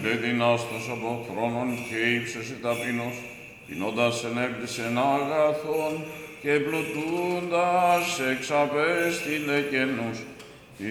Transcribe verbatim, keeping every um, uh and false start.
δυνάστος από χρόνων και ύψωσε ταπεινός, πεινώντας ενέπτυσεν αγαθόν και πλουτούντας εξαπέστειλε κενούς.